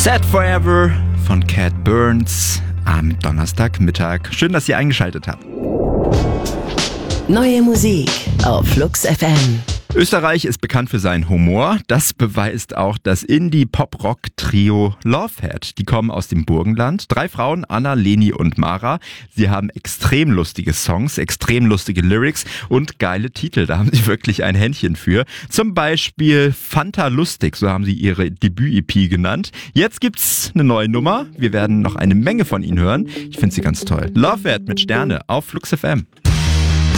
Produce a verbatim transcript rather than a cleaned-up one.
Sad Forever von Cat Burns am Donnerstagmittag. Schön, dass ihr eingeschaltet habt. Neue Musik auf Flux F M. Österreich ist bekannt für seinen Humor. Das beweist auch das Indie-Pop-Rock-Trio Lovehead. Die kommen aus dem Burgenland. Drei Frauen, Anna, Leni und Mara. Sie haben extrem lustige Songs, extrem lustige Lyrics und geile Titel. Da haben sie wirklich ein Händchen für. Zum Beispiel Fanta Lustig, so haben sie ihre Debüt-E P genannt. Jetzt gibt's eine neue Nummer. Wir werden noch eine Menge von ihnen hören. Ich finde sie ganz toll. Lovehead mit Sterne auf Flux F M.